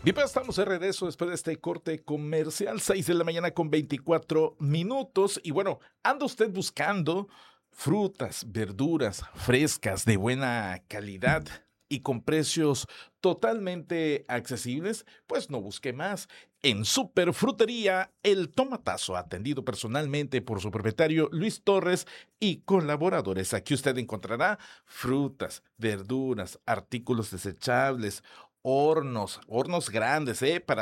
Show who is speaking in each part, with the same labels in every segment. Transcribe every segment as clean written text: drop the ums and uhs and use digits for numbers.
Speaker 1: Bien, pues estamos de regreso después de este corte comercial, 6 de la mañana con 24 minutos. Y bueno, ¿anda usted buscando frutas, verduras frescas de buena calidad y con precios totalmente accesibles? Pues no busque más. En Superfrutería El Tomatazo, atendido personalmente por su propietario Luis Torres y colaboradores. Aquí usted encontrará frutas, verduras, artículos desechables, hornos grandes,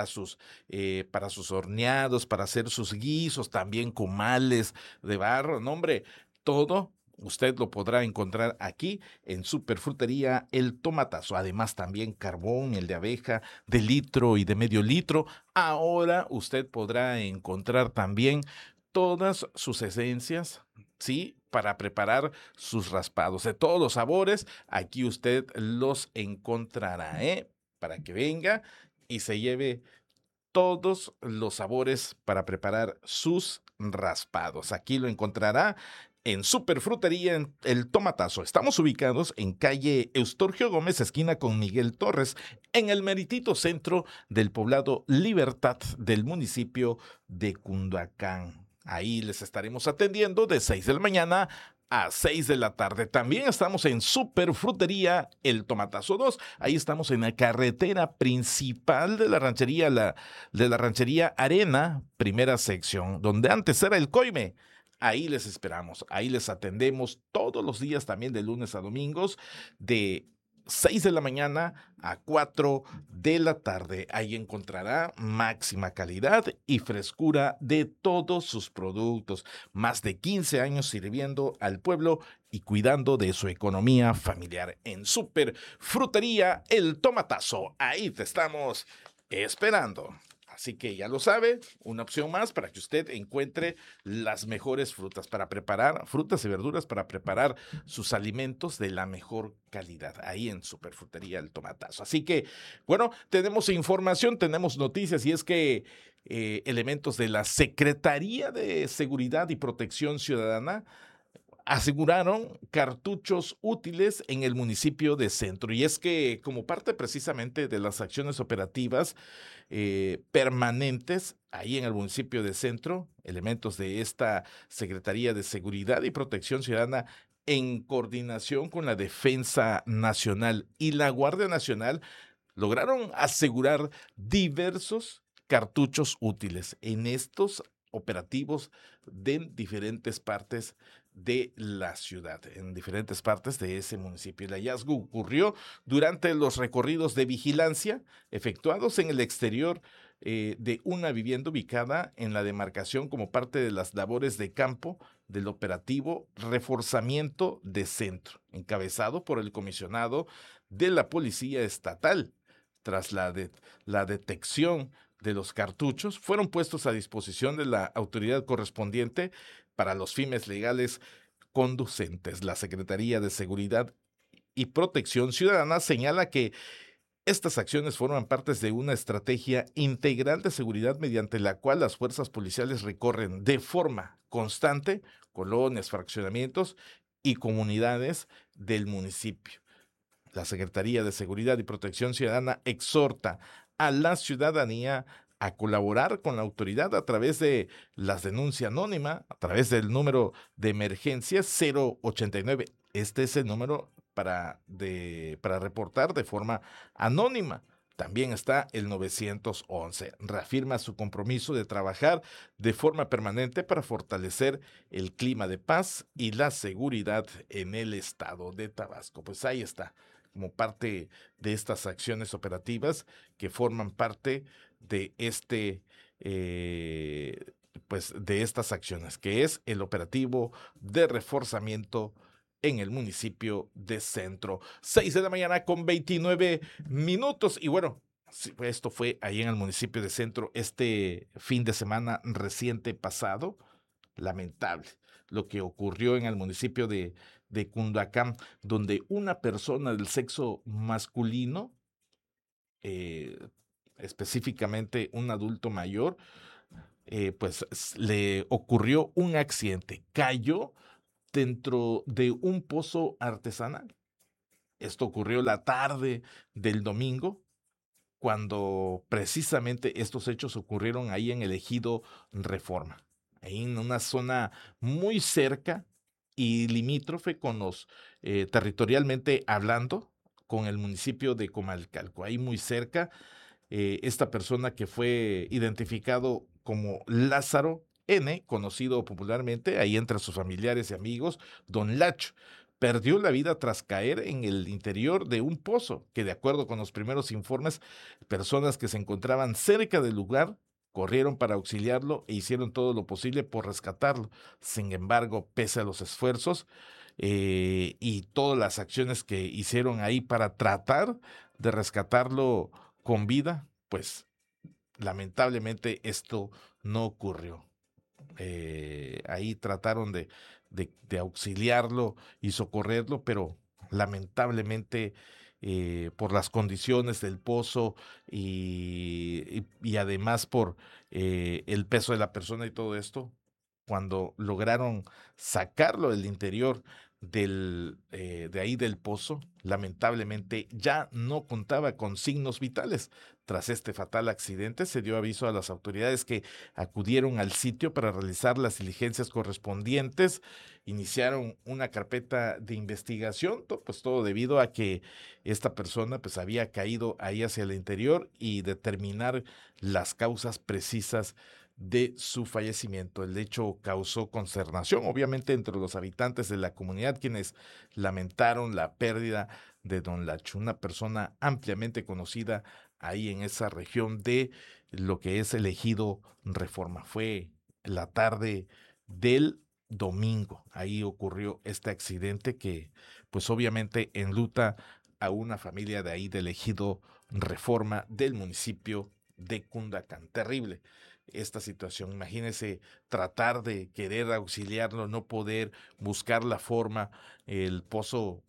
Speaker 1: para sus horneados, para hacer sus guisos, también comales de barro, no hombre, todo usted lo podrá encontrar aquí en Superfrutería El Tomatazo. Además, también carbón, el de abeja, de litro y de medio litro. Ahora usted podrá encontrar también todas sus esencias, ¿sí? Para preparar sus raspados de todos los sabores. Aquí usted los encontrará, ¿eh? Para que venga y se lleve todos los sabores para preparar sus raspados. Aquí lo encontrará en Superfrutería en El Tomatazo. Estamos ubicados en calle Eustorgio Gómez, esquina con Miguel Torres, en el meritito centro del poblado Libertad del municipio de Cunduacán. Ahí les estaremos atendiendo de 6 de la mañana a 6 de la tarde. También estamos en Superfrutería El Tomatazo 2. Ahí estamos en la carretera principal de la ranchería Arena, primera sección, donde antes era el Coime. Ahí les esperamos, ahí les atendemos todos los días, también de lunes a domingos, de 6 de la mañana a 4 de la tarde. Ahí encontrará máxima calidad y frescura de todos sus productos. Más de 15 años sirviendo al pueblo y cuidando de su economía familiar. En Superfrutería El Tomatazo. Ahí te estamos esperando. Así que ya lo sabe, una opción más para que usted encuentre las mejores frutas para preparar, frutas y verduras para preparar sus alimentos de la mejor calidad, ahí en Superfrutería El Tomatazo. Así que, bueno, tenemos información, tenemos noticias y es que elementos de la Secretaría de Seguridad y Protección Ciudadana aseguraron cartuchos útiles en el municipio de Centro. Y es que como parte precisamente de las acciones operativas permanentes ahí en el municipio de Centro, elementos de esta Secretaría de Seguridad y Protección Ciudadana en coordinación con la Defensa Nacional y la Guardia Nacional lograron asegurar diversos cartuchos útiles en estos operativos de diferentes partes de la ciudad, en diferentes partes de ese municipio. El hallazgo ocurrió durante los recorridos de vigilancia efectuados en el exterior de una vivienda ubicada en la demarcación como parte de las labores de campo del operativo Reforzamiento de Centro, encabezado por el comisionado de la Policía Estatal. Tras la detección de los cartuchos, fueron puestos a disposición de la autoridad correspondiente para los fines legales conducentes. La Secretaría de Seguridad y Protección Ciudadana señala que estas acciones forman parte de una estrategia integral de seguridad mediante la cual las fuerzas policiales recorren de forma constante colonias, fraccionamientos y comunidades del municipio. La Secretaría de Seguridad y Protección Ciudadana exhorta a la ciudadanía a colaborar con la autoridad a través de las denuncias anónimas, a través del número de emergencia 089. Este es el número para reportar de forma anónima. También está el 911. Reafirma su compromiso de trabajar de forma permanente para fortalecer el clima de paz y la seguridad en el estado de Tabasco. Pues ahí está, como parte de estas acciones operativas que forman parte de eh, pues de estas acciones, que es el operativo de reforzamiento en el municipio de Centro. 6 de la mañana con 29 minutos. Y bueno, sí, esto fue ahí en el municipio de Centro este fin de semana reciente pasado. Lamentable lo que ocurrió en el municipio de Cunduacán, donde una persona del sexo masculino, eh, específicamente un adulto mayor, pues le ocurrió un accidente, cayó dentro de un pozo artesanal. Esto ocurrió la tarde del domingo cuando precisamente estos hechos ocurrieron ahí en el ejido Reforma, ahí en una zona muy cerca y limítrofe con los, territorialmente hablando, con el municipio de Comalcalco, ahí muy cerca. Esta persona que fue identificado como Lázaro N., conocido popularmente ahí entre sus familiares y amigos, Don Lacho, perdió la vida tras caer en el interior de un pozo, que de acuerdo con los primeros informes, personas que se encontraban cerca del lugar corrieron para auxiliarlo e hicieron todo lo posible por rescatarlo. Sin embargo, pese a los esfuerzos y todas las acciones que hicieron ahí para tratar de rescatarlo con vida, pues lamentablemente esto no ocurrió. Ahí trataron de auxiliarlo y socorrerlo, pero lamentablemente por las condiciones del pozo y además por el peso de la persona y todo esto, cuando lograron sacarlo del interior de ahí del pozo, lamentablemente ya no contaba con signos vitales. Tras este fatal accidente, se dio aviso a las autoridades que acudieron al sitio para realizar las diligencias correspondientes, iniciaron una carpeta de investigación, pues todo debido a que esta persona pues había caído ahí hacia el interior y determinar las causas precisas de su fallecimiento. El hecho causó consternación, obviamente, entre los habitantes de la comunidad, quienes lamentaron la pérdida de Don Lacho, una persona ampliamente conocida ahí en esa región de lo que es el ejido Reforma. Fue la tarde del domingo, ahí ocurrió este accidente que pues obviamente enluta a una familia de ahí del ejido Reforma del municipio de Cundacán. Terrible esta situación. Imagínese tratar de querer auxiliarlo, no poder buscar la forma, el pozo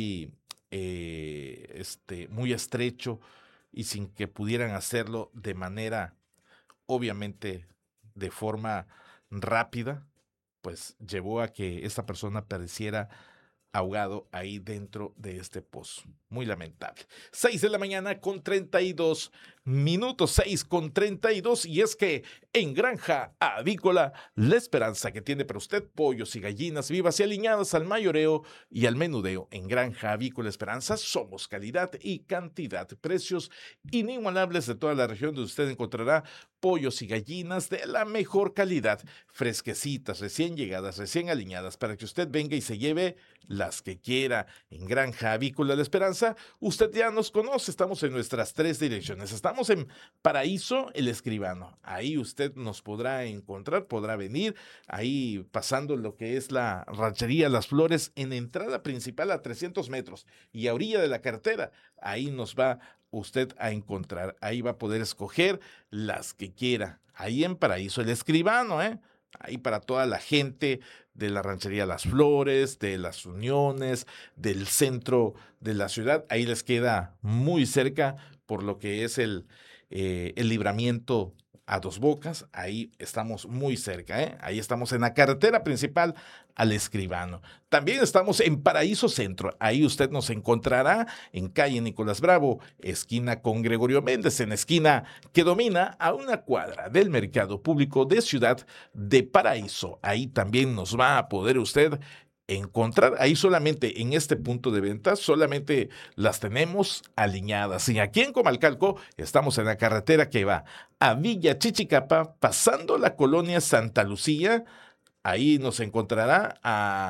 Speaker 1: muy estrecho y sin que pudieran hacerlo de manera, obviamente, de forma rápida, pues llevó a que esta persona pereciera ahogado ahí dentro de este pozo. Muy lamentable. 6 de la mañana con 32 minutos, 6 con 32. Y es que en Granja Avícola, la esperanza que tiene para usted pollos y gallinas vivas y aliñadas al mayoreo y al menudeo. En Granja Avícola Esperanza somos calidad y cantidad. Precios inigualables de toda la región, donde usted encontrará pollos y gallinas de la mejor calidad, fresquecitas, recién llegadas, recién aliñadas, para que usted venga y se lleve las que quiera. En Granja Avícola La Esperanza, usted ya nos conoce, estamos en nuestras 3 direcciones. Estamos en Paraíso El Escribano, ahí usted nos podrá encontrar, podrá venir, ahí pasando lo que es la ranchería Las Flores, en entrada principal a 300 metros y a orilla de la carretera, ahí nos va usted a encontrar, ahí va a poder escoger las que quiera, ahí en Paraíso El Escribano, ahí para toda la gente de la ranchería Las Flores, de Las Uniones, del centro de la ciudad, ahí les queda muy cerca por lo que es el libramiento a Dos Bocas, ahí estamos muy cerca, ahí estamos en la carretera principal al Escribano. También estamos en Paraíso Centro, ahí usted nos encontrará en calle Nicolás Bravo, esquina con Gregorio Méndez, en esquina que domina a una cuadra del Mercado Público de Ciudad de Paraíso. Ahí también nos va a poder usted encontrar, ahí solamente en este punto de venta, solamente las tenemos aliñadas. Y aquí en Comalcalco estamos en la carretera que va a Villa Chichicapa, pasando la colonia Santa Lucía. Ahí nos encontrará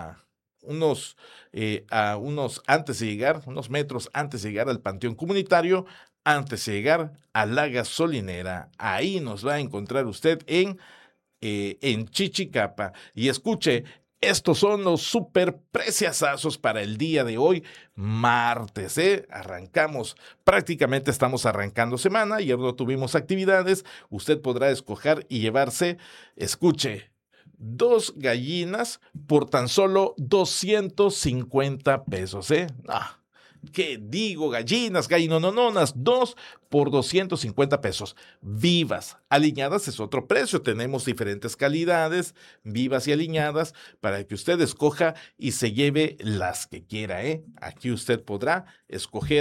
Speaker 1: antes de llegar, unos metros antes de llegar al Panteón Comunitario, antes de llegar a la gasolinera. Ahí nos va a encontrar usted en Chichicapa. Y escuche, estos son los super preciazazos para el día de hoy, martes, Arrancamos, prácticamente estamos arrancando semana, ayer no tuvimos actividades, usted podrá escoger y llevarse, escuche, 2 gallinas por tan solo 250 pesos, ¿qué digo? Gallinas, gallinononas, 2 por 250 pesos. Vivas, aliñadas es otro precio. Tenemos diferentes calidades, vivas y aliñadas, para que usted escoja y se lleve las que quiera, Aquí usted podrá escoger